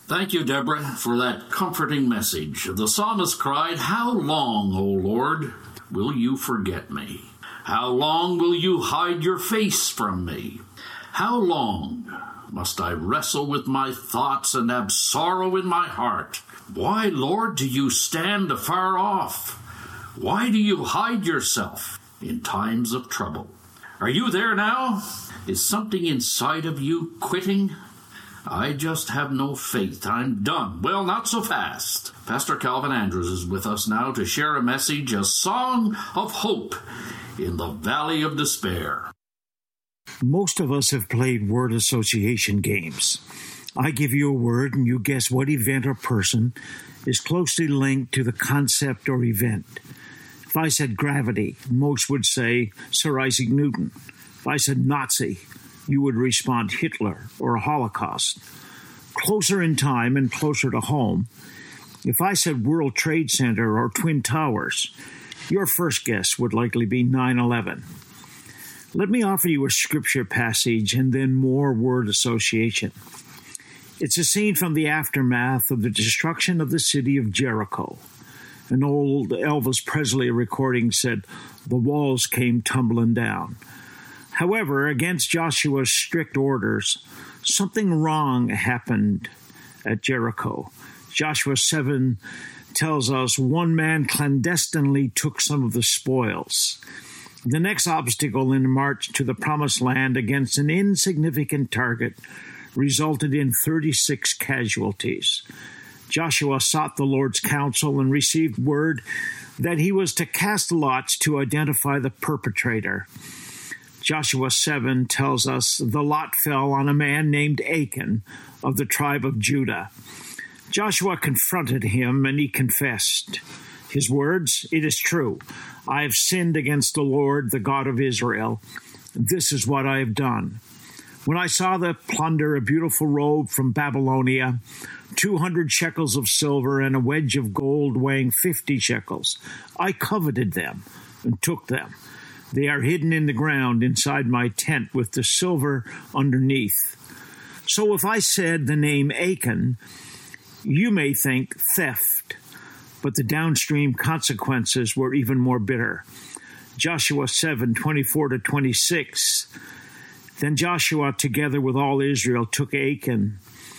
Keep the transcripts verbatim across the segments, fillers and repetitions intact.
Thank you, Deborah, for that comforting message. The psalmist cried, "How long, O Lord, will you forget me? How long will you hide your face from me? How long must I wrestle with my thoughts and have sorrow in my heart? Why, Lord, do you stand afar off? Why do you hide yourself in times of trouble?" Are you there now? Is something inside of you quitting? I just have no faith. I'm done. Well, not so fast. Pastor Calvin Andrews is with us now to share a message, a song of hope in the valley of despair. Most of us have played word association games. I give you a word and you guess what event or person is closely linked to the concept or event. If I said gravity, most would say Sir Isaac Newton. If I said Nazi, you would respond Hitler or Holocaust. Closer in time and closer to home, if I said World Trade Center or Twin Towers, your first guess would likely be nine eleven. Let me offer you a scripture passage and then more word association. It's a scene from the aftermath of the destruction of the city of Jericho. An old Elvis Presley recording said, "The walls came tumbling down." However, against Joshua's strict orders, something wrong happened at Jericho. Joshua seven tells us one man clandestinely took some of the spoils. The next obstacle in the march to the promised land against an insignificant target resulted in thirty-six casualties. Joshua sought the Lord's counsel and received word that he was to cast lots to identify the perpetrator. Joshua seven tells us the lot fell on a man named Achan of the tribe of Judah. Joshua confronted him and he confessed. His words, "It is true. I have sinned against the Lord, the God of Israel. This is what I have done. When I saw the plunder, a beautiful robe from Babylonia, two hundred shekels of silver, and a wedge of gold weighing fifty shekels, I coveted them and took them. They are hidden in the ground inside my tent with the silver underneath." So if I said the name Achan, you may think theft, but the downstream consequences were even more bitter. Joshua seven, twenty-four to twenty-six. Then Joshua, together with all Israel, took Achan,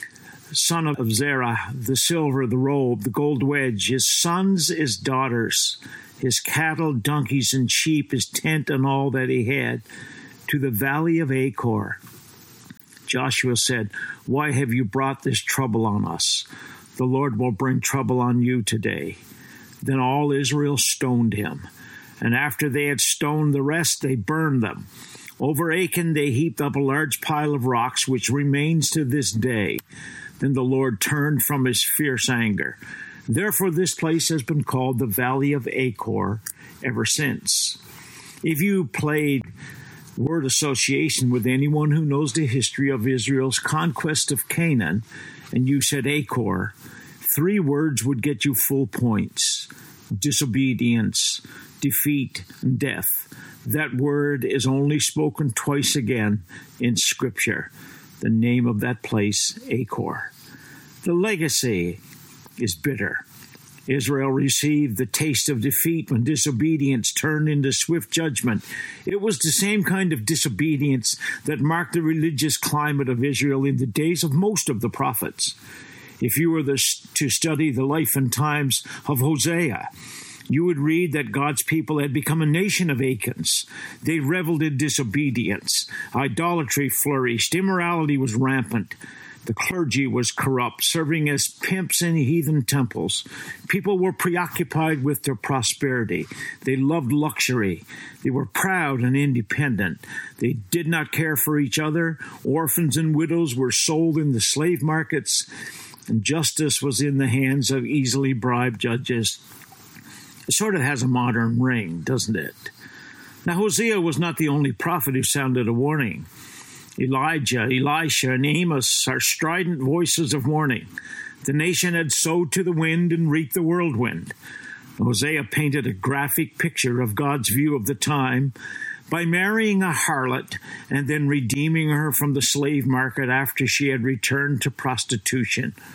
son of Zerah, the silver, the robe, the gold wedge, his sons, his daughters, his cattle, donkeys, and sheep, his tent, and all that he had, to the valley of Achor. Joshua said, "Why have you brought this trouble on us? The Lord will bring trouble on you today." Then all Israel stoned him, and after they had stoned the rest, they burned them. Over Achan they heaped up a large pile of rocks, which remains to this day. Then the Lord turned from his fierce anger. Therefore this place has been called the Valley of Achor ever since. If you played word association with anyone who knows the history of Israel's conquest of Canaan, and you said Achor, three words would get you full points: disobedience, defeat, and death. That word is only spoken twice again in Scripture. The name of that place, Achor. The legacy is bitter. Israel received the taste of defeat when disobedience turned into swift judgment. It was the same kind of disobedience that marked the religious climate of Israel in the days of most of the prophets. If you were to study the life and times of Hosea, you would read that God's people had become a nation of Achans. They reveled in disobedience. Idolatry flourished. Immorality was rampant. The clergy was corrupt, serving as pimps in heathen temples. People were preoccupied with their prosperity. They loved luxury. They were proud and independent. They did not care for each other. Orphans and widows were sold in the slave markets, and justice was in the hands of easily bribed judges. It sort of has a modern ring, doesn't it? Now, Hosea was not the only prophet who sounded a warning. Elijah, Elisha, and Amos are strident voices of warning. The nation had sowed to the wind and reaped the whirlwind. Hosea painted a graphic picture of God's view of the time by marrying a harlot and then redeeming her from the slave market after she had returned to prostitution.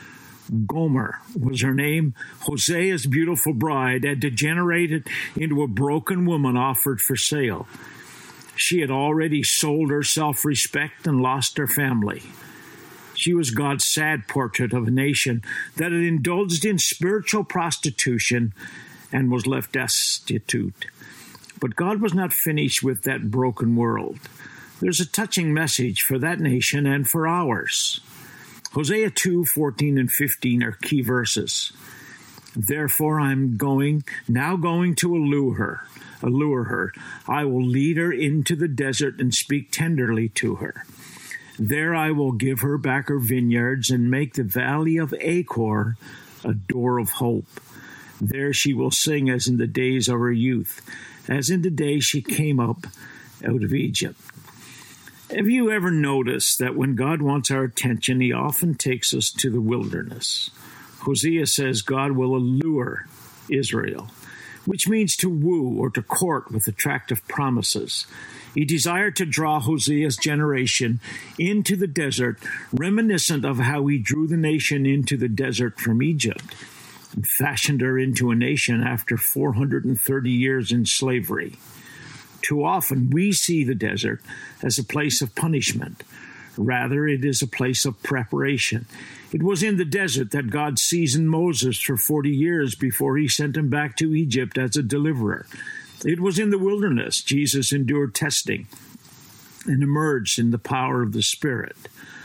Gomer was her name. Hosea's beautiful bride had degenerated into a broken woman offered for sale. She had already sold her self-respect and lost her family. She was God's sad portrait of a nation that had indulged in spiritual prostitution and was left destitute. But God was not finished with that broken world. There's a touching message for that nation and for ours. Hosea two, fourteen and fifteen are key verses. Therefore I'm going, now going to allure her, allure her. I will lead her into the desert and speak tenderly to her. There I will give her back her vineyards and make the valley of Achor a door of hope. There she will sing as in the days of her youth, as in the day she came up out of Egypt. Have you ever noticed that when God wants our attention, he often takes us to the wilderness? Hosea says God will allure Israel, which means to woo or to court with attractive promises. He desired to draw Hosea's generation into the desert, reminiscent of how he drew the nation into the desert from Egypt and fashioned her into a nation after four hundred thirty years in slavery. Too often we see the desert as a place of punishment. Rather, it is a place of preparation. It was in the desert that God seasoned Moses for forty years before he sent him back to Egypt as a deliverer. It was in the wilderness Jesus endured testing and emerged in the power of the Spirit.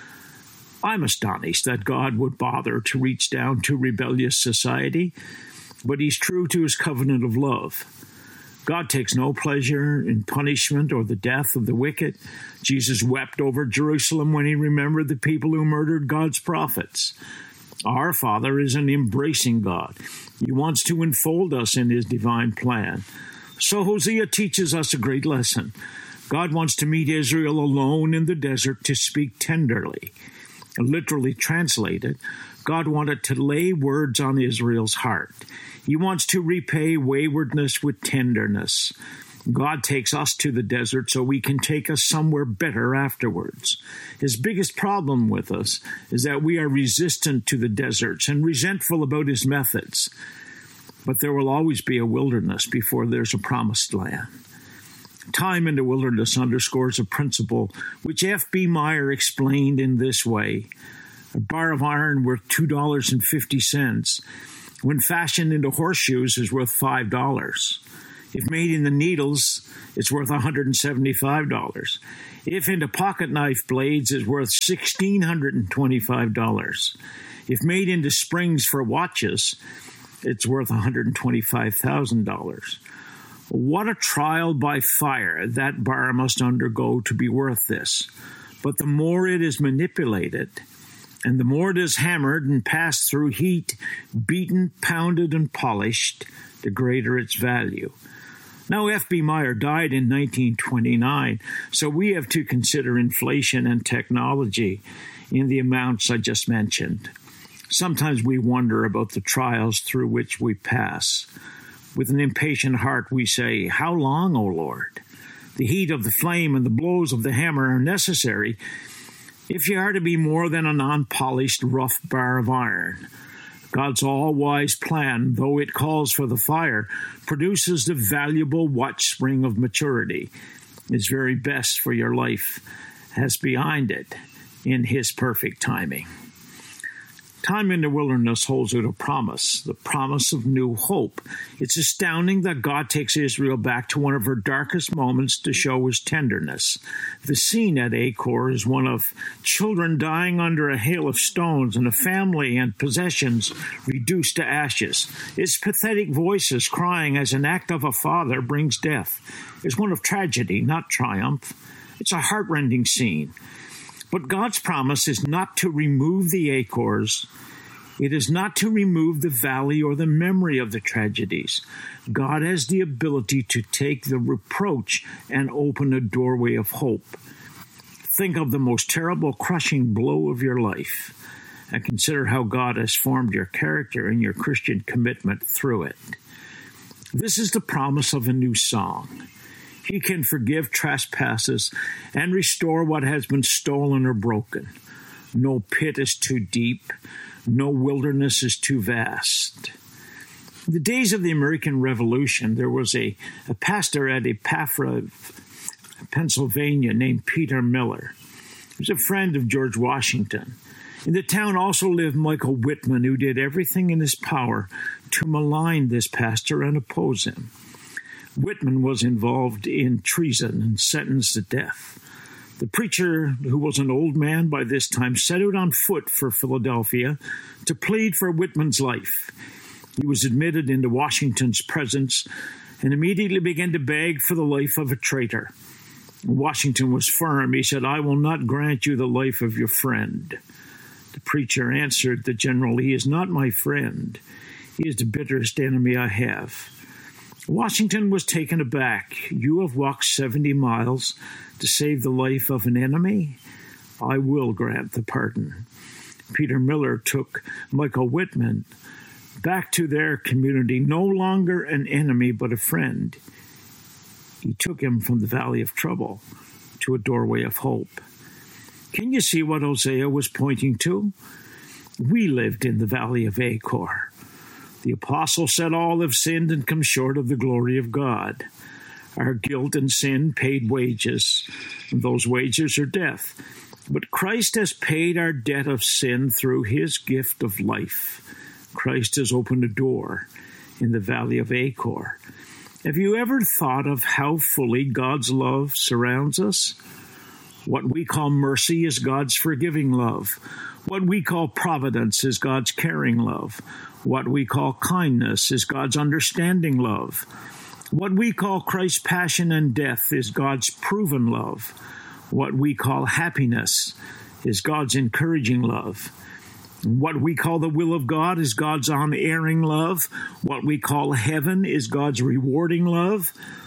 I'm astonished that God would bother to reach down to rebellious society, but he's true to his covenant of love. God takes no pleasure in punishment or the death of the wicked. Jesus wept over Jerusalem when he remembered the people who murdered God's prophets. Our Father is an embracing God. He wants to enfold us in his divine plan. So Hosea teaches us a great lesson. God wants to meet Israel alone in the desert to speak tenderly. Literally translated, God wanted to lay words on Israel's heart. He wants to repay waywardness with tenderness. God takes us to the desert so he can take us somewhere better afterwards. His biggest problem with us is that we are resistant to the deserts and resentful about his methods. But there will always be a wilderness before there's a promised land. Time in the wilderness underscores a principle which F B Meyer explained in this way. A bar of iron worth two dollars and fifty cents, when fashioned into horseshoes, is worth five dollars. If made into needles, it's worth one hundred seventy-five dollars. If into pocket knife blades, it's worth one thousand six hundred twenty-five dollars. If made into springs for watches, it's worth one hundred twenty-five thousand dollars. What a trial by fire that bar must undergo to be worth this. But the more it is manipulated, and the more it is hammered and passed through heat, beaten, pounded, and polished, the greater its value. Now, F B Meyer died in nineteen twenty-nine, so we have to consider inflation and technology in the amounts I just mentioned. Sometimes we wonder about the trials through which we pass. With an impatient heart, we say, "How long, O Lord?" The heat of the flame and the blows of the hammer are necessary if you are to be more than a non-polished, rough bar of iron. God's all-wise plan, though it calls for the fire, produces the valuable watchspring of maturity. Its very best for your life has behind it in his perfect timing. Time in the wilderness holds out a promise, the promise of new hope. It's astounding that God takes Israel back to one of her darkest moments to show his tenderness. The scene at Achor is one of children dying under a hail of stones and a family and possessions reduced to ashes. It's pathetic voices crying as an act of a father brings death. It's one of tragedy, not triumph. It's a heartrending scene. But God's promise is not to remove the Achors. It is not to remove the valley or the memory of the tragedies. God has the ability to take the reproach and open a doorway of hope. Think of the most terrible, crushing blow of your life, and consider how God has formed your character and your Christian commitment through it. This is the promise of a new song. He can forgive trespasses and restore what has been stolen or broken. No pit is too deep. No wilderness is too vast. In the days of the American Revolution, there was a, a pastor at Ephrata, Pennsylvania, named Peter Miller. He was a friend of George Washington. In the town also lived Michael Whitman, who did everything in his power to malign this pastor and oppose him. Whitman was involved in treason and sentenced to death. The preacher, who was an old man by this time, set out on foot for Philadelphia to plead for Whitman's life. He was admitted into Washington's presence and immediately began to beg for the life of a traitor. Washington was firm. He said, "I will not grant you the life of your friend." The preacher answered the general, "He is not my friend. He is the bitterest enemy I have." Washington was taken aback. "You have walked seventy miles to save the life of an enemy? I will grant the pardon." Peter Miller took Michael Whitman back to their community, no longer an enemy but a friend. He took him from the valley of trouble to a doorway of hope. Can you see what Hosea was pointing to? We lived in the valley of Achor. The apostle said all have sinned and come short of the glory of God. Our guilt and sin paid wages, and those wages are death. But Christ has paid our debt of sin through his gift of life. Christ has opened a door in the valley of Achor. Have you ever thought of how fully God's love surrounds us? What we call mercy is God's forgiving love. What we call providence is God's caring love. What we call kindness is God's understanding love. What we call Christ's passion and death is God's proven love. What we call happiness is God's encouraging love. What we call the will of God is God's unerring love. What we call heaven is God's rewarding love.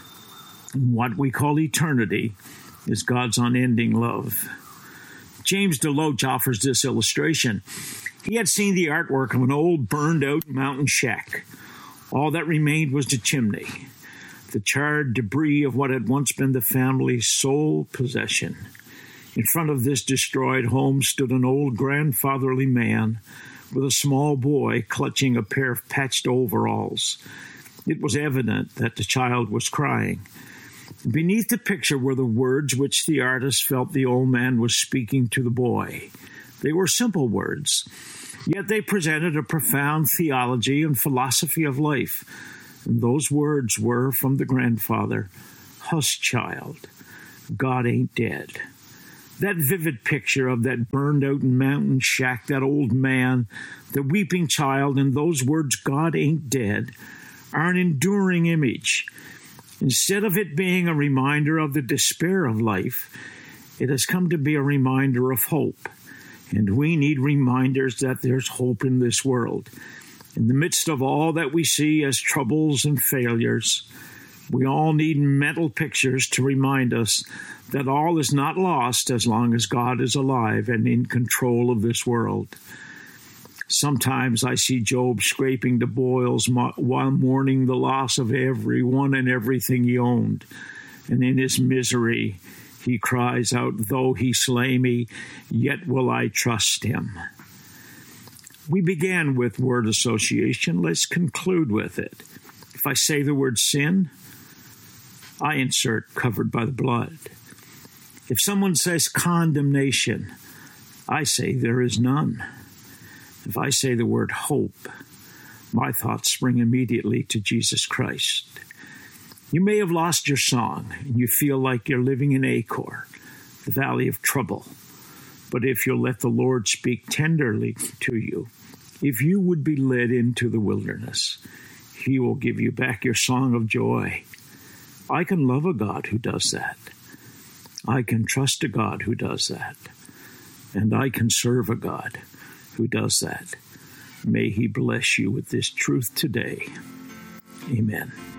What we call eternity is God's unending love. James DeLoach offers this illustration. He had seen the artwork of an old burned-out mountain shack. All that remained was the chimney, the charred debris of what had once been the family's sole possession. In front of this destroyed home stood an old grandfatherly man with a small boy clutching a pair of patched overalls. It was evident that the child was crying. Beneath the picture were the words which the artist felt the old man was speaking to the boy. They were simple words, yet they presented a profound theology and philosophy of life. And those words were from the grandfather, "Hush, child, God ain't dead." That vivid picture of that burned-out mountain shack, that old man, the weeping child, and those words, "God ain't dead," are an enduring image. Instead of it being a reminder of the despair of life, it has come to be a reminder of hope. And we need reminders that there's hope in this world. In the midst of all that we see as troubles and failures, we all need mental pictures to remind us that all is not lost as long as God is alive and in control of this world. Sometimes I see Job scraping the boils while mourning the loss of everyone and everything he owned. And in his misery, he cries out, "Though he slay me, yet will I trust him." We began with word association. Let's conclude with it. If I say the word sin, I insert covered by the blood. If someone says condemnation, I say there is none. If I say the word hope, my thoughts spring immediately to Jesus Christ. You may have lost your song, and you feel like you're living in Achor, the valley of trouble. But if you'll let the Lord speak tenderly to you, if you would be led into the wilderness, he will give you back your song of joy. I can love a God who does that. I can trust a God who does that. And I can serve a God who does that. May he bless you with this truth today. Amen.